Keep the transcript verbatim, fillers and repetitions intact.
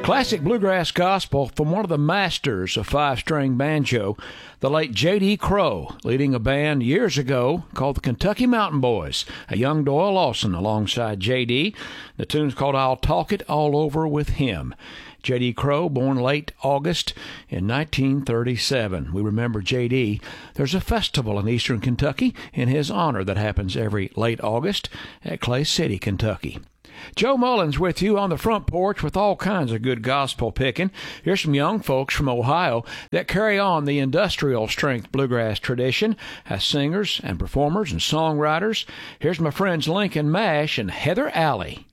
Classic bluegrass gospel from one of the masters of five-string banjo, the late J D. Crowe, leading a band years ago called the Kentucky Mountain Boys, a young Doyle Lawson alongside J D. The tune's called I'll Talk It All Over With Him. J D. Crowe, born late August in nineteen thirty-seven. We remember J D. There's a festival in eastern Kentucky in his honor that happens every late August at Clay City, Kentucky. Joe Mullins with you on the front porch with all kinds of good gospel picking. Here's some young folks from Ohio that carry on the industrial strength bluegrass tradition as singers and performers and songwriters. Here's my friends Lincoln Mash and Heather Alley.